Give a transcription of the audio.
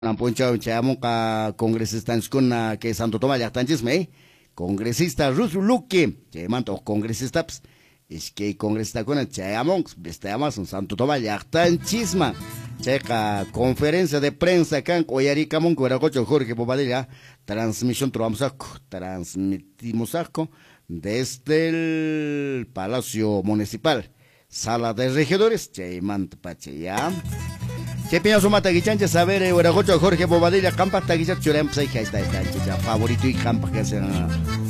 Nampunchaw chayamunqa congresista que Santo Tomás llaqtanchismi congresista Ruth Luque chaymanta congresistas es que congresistakuna chayamunqa un Santo Tomás llaqtanchisma chayqa conferencia de prensa kan uyarikamunqa wiraquchu Jorge Bobadilla transmisión transmitimos desde el Palacio Municipal Sala de Regidores chaymanta pachaya. ¿Qué piensas sumata guichancha saber Jorge Bobadilla campa taguicha churem psai que está favorito y campa que se